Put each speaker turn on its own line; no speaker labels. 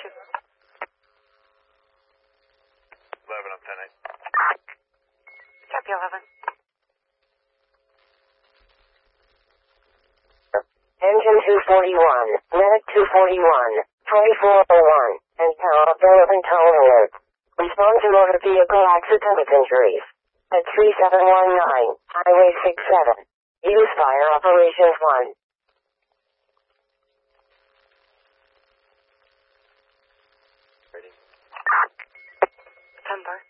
11 on 10-8.
Copy 11.
Engine 241, Medic 241, 2401, and Tower relevant toll alert. Respond to motor vehicle accident injuries. At 3719, Highway 67. Use Fire Operations 1.
Ready?
10 bar.